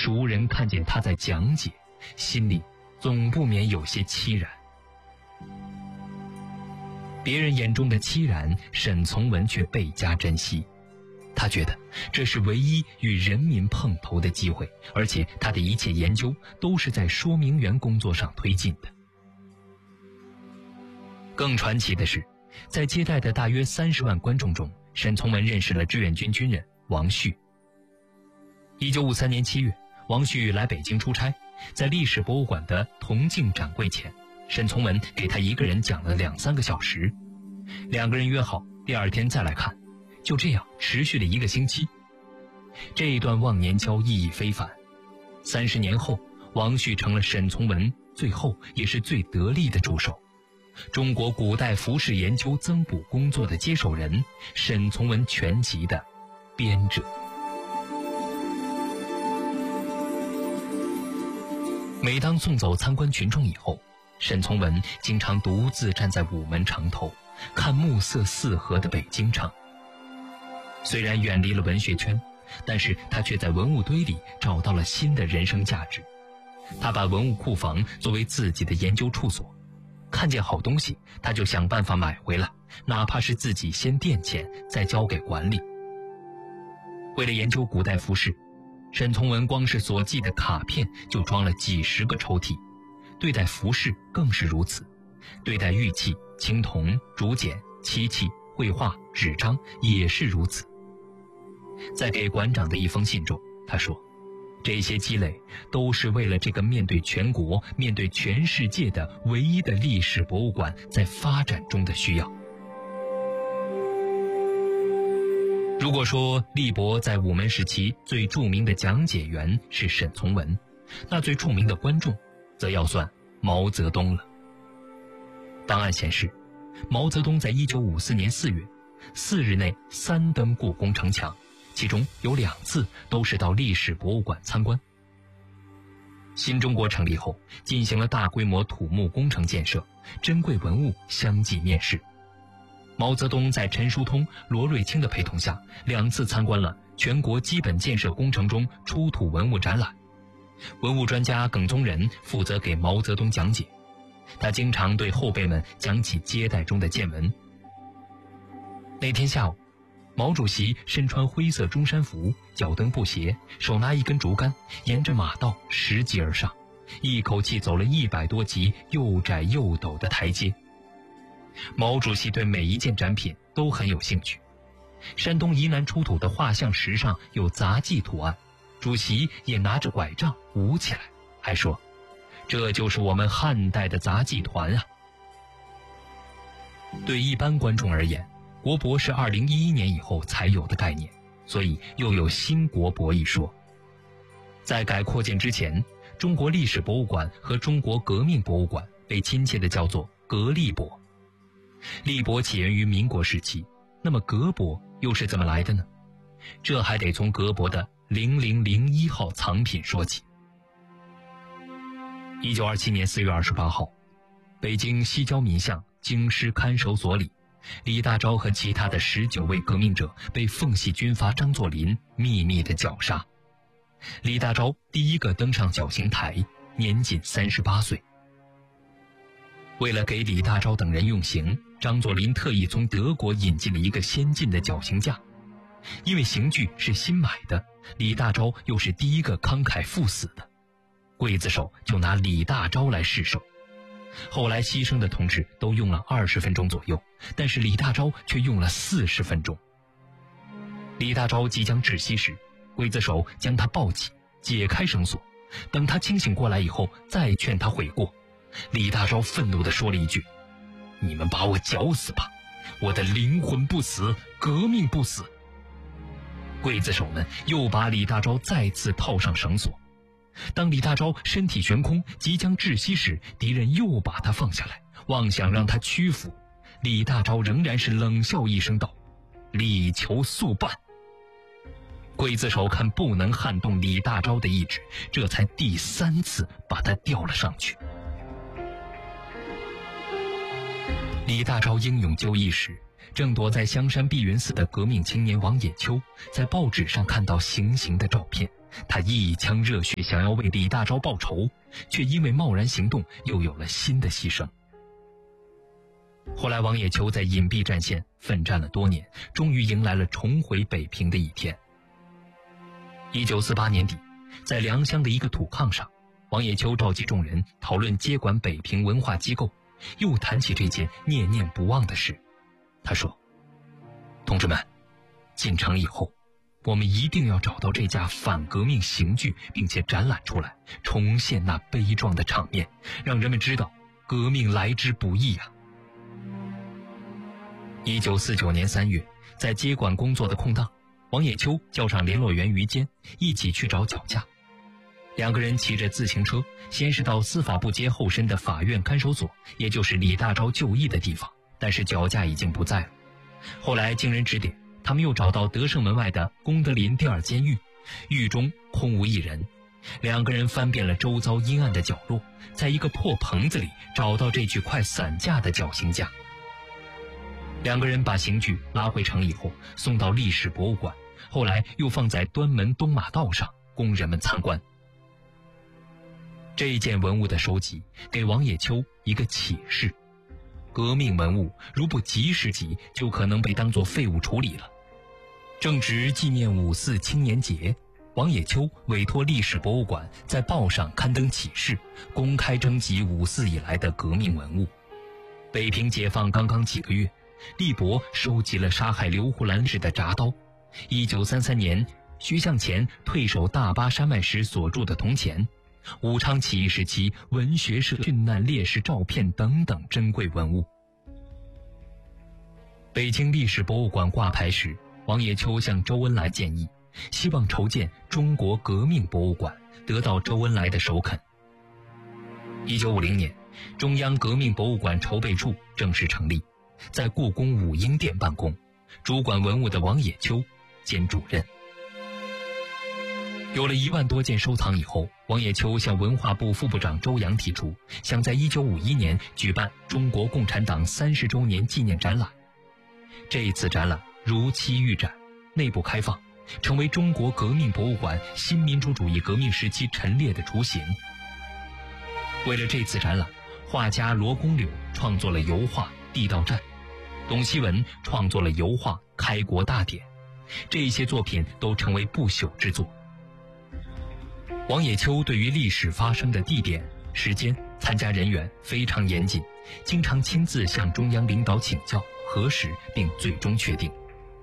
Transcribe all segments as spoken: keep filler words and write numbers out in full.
熟人看见他在讲解，心里总不免有些凄然。别人眼中的凄然，沈从文却倍加珍惜。他觉得这是唯一与人民碰头的机会，而且他的一切研究都是在说明员工作上推进的。更传奇的是，在接待的大约三十万观众中，沈从文认识了志愿军军人王旭。一九五三年七月，王旭来北京出差，在历史博物馆的铜镜展柜前，沈从文给他一个人讲了两三个小时，两个人约好第二天再来看，就这样持续了一个星期。这一段忘年交意义非凡。三十年后，王旭成了沈从文最后也是最得力的助手，中国古代服饰研究增补工作的接手人，沈从文全集的编者。每当送走参观群众以后，沈从文经常独自站在午门城头，看暮色四合的北京城。虽然远离了文学圈，但是他却在文物堆里找到了新的人生价值。他把文物库房作为自己的研究处所，看见好东西他就想办法买回来，哪怕是自己先垫钱再交给管理。为了研究古代服饰，沈从文光是所记的卡片就装了几十个抽屉，对待服饰更是如此，对待玉器、青铜、竹简、漆器、绘画、纸张也是如此。在给馆长的一封信中，他说，这些积累都是为了这个面对全国、面对全世界的唯一的历史博物馆在发展中的需要。如果说立博在午门时期最著名的讲解员是沈从文，那最著名的观众则要算毛泽东了。档案显示，毛泽东在一九五四年四月四日内三登故宫城墙，其中有两次都是到历史博物馆参观。新中国成立后，进行了大规模土木工程建设，珍贵文物相继面世。毛泽东在陈叔通、罗瑞卿的陪同下，两次参观了全国基本建设工程中出土文物展览。文物专家耿宗仁负责给毛泽东讲解，他经常对后辈们讲起接待中的见闻。那天下午，毛主席身穿灰色中山服，脚蹬布鞋，手拿一根竹竿，沿着马道拾级而上，一口气走了一百多级又窄又陡的台阶。毛主席对每一件展品都很有兴趣。山东沂南出土的画像石上有杂技图案，主席也拿着拐杖舞起来，还说，这就是我们汉代的杂技团啊。对一般观众而言，国博是二零一一年以后才有的概念，所以又有新国博一说。在改扩建之前，中国历史博物馆和中国革命博物馆被亲切地叫做革历博。历博起源于民国时期，那么革博又是怎么来的呢？这还得从革博的零零零一号藏品说起。一九二七年四月二十八号，北京西郊民巷京师看守所里，李大钊和其他的十九位革命者被奉系军阀张作霖秘密地绞杀。李大钊第一个登上绞刑台，年仅三十八岁。为了给李大钊等人用刑，张作霖特意从德国引进了一个先进的绞刑架。因为刑具是新买的，李大钊又是第一个慷慨赴死的，刽子手就拿李大钊来试手。后来牺牲的同志都用了二十分钟左右，但是李大钊却用了四十分钟。李大钊即将窒息时，刽子手将他抱起，解开绳索，等他清醒过来以后，再劝他悔过。李大钊愤怒地说了一句，你们把我绞死吧，我的灵魂不死，革命不死。刽子手们又把李大钊再次套上绳索。当李大钊身体悬空即将窒息时，敌人又把他放下来，妄想让他屈服。李大钊仍然是冷笑一声道，力求速办。刽子手看不能撼动李大钊的意志，这才第三次把他吊了上去。李大钊英勇就义时，正躲在香山碧云寺的革命青年王野秋在报纸上看到行刑的照片， 他一腔热血想要为李大钊报仇，却因为贸然行动又有了新的牺牲。后来王野球在隐蔽战线奋战了多年，终于迎来了重回北平的一天。一九四八年底，在良乡的一个土炕上，王野球召集众人讨论接管北平文化机构，又谈起这件念念不忘的事。他说：同志们，进城以后，我们一定要找到这架反革命刑具，并且展览出来，重现那悲壮的场面，让人们知道革命来之不易啊。一九四九年三月，在接管工作的空档，王野球叫上联络员于坚，一起去找脚架。两个人骑着自行车，先是到司法部街后身的法院看守所，也就是李大钊就义的地方，但是脚架已经不在了。后来经人指点，他们又找到德胜门外的功德林第二监狱，狱中空无一人。两个人翻遍了周遭阴暗的角落，在一个破棚子里找到这具快散架的绞刑架。两个人把刑具拉回城以后，送到历史博物馆，后来又放在端门东马道上供人们参观。这一件文物的收集给王野球一个启示：革命文物如不及时集，就可能被当作废物处理了。正值纪念五四青年节，王野球委托历史博物馆在报上刊登启事，公开征集五四以来的革命文物。北平解放刚刚几个月，立博收集了杀害刘胡兰时的铡刀，一九三三年徐向前退守大巴山脉时所铸的铜钱，武昌起义时期文学社殉难烈士照片等等珍贵文物。北京历史博物馆挂牌时，王野球向周恩来建议，希望筹建中国革命博物馆，得到周恩来的首肯。一九五零年，中央革命博物馆筹备处正式成立，在故宫武英殿办公，主管文物的王野球兼主任。有了一万多件收藏以后，王野球向文化部副部长周扬提出，想在一九五一年举办中国共产党三十周年纪念展览。这一次展览如期预展，内部开放，成为中国革命博物馆新民主主义革命时期陈列的雏形。为了这次展览，画家罗公柳创作了油画《地道战》，董希文创作了油画《开国大典》，这些作品都成为不朽之作。王野球对于历史发生的地点、时间、参加人员非常严谨，经常亲自向中央领导请教、核实，并最终确定。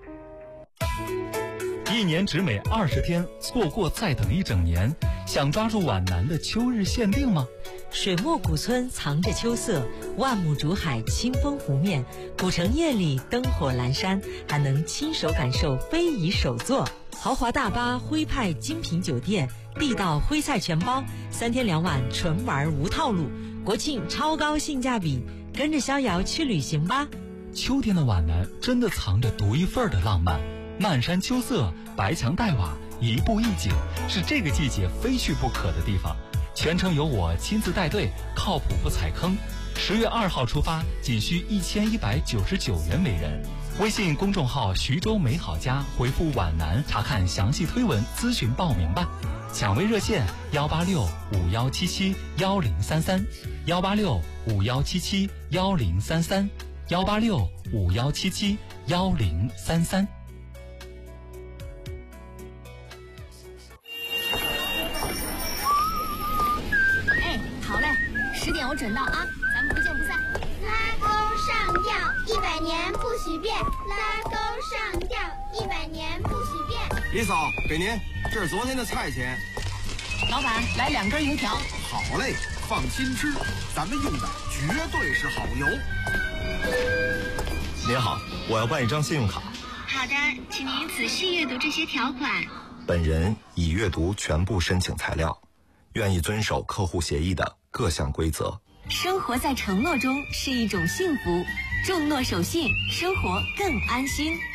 一年只美二十天，错过再等一整年。想抓住皖南的秋日限定吗？ 水墨古村藏着秋色，万亩竹海清风拂面，古城夜里灯火阑珊，还能亲手感受非遗手作。豪华大巴徽派精品酒店，地道徽菜全包，三天两晚纯玩无套路，国庆超高性价比，跟着逍遥去旅行吧。 秋天的皖南真的藏着独一份的浪漫，漫山秋色，白墙黛瓦，一步一景，是这个季节非去不可的地方。全程由我亲自带队，靠谱不踩坑。十月二号出发，仅需一千一百九十九元每人。微信公众号徐州美好家回复皖南查看详细推文，咨询报名吧。抢位热线幺八六五幺七七幺零三三，幺八六五幺七七幺零三三，幺八六五幺七七幺零三三。 哎，好嘞，十点我准到啊，咱们不见不散。拉钩上吊，一百年不许变；拉钩上吊，一百年不许变。 李嫂，给您，这是昨天的菜钱。 老板，来两根油条。 好嘞，放心吃，咱们用的绝对是好油。 您好，我要办一张信用卡。 好的，请您仔细阅读这些条款。 本人已阅读全部申请材料，愿意遵守客户协议的各项规则。 生活在承诺中是一种幸福，重诺守信，生活更安心。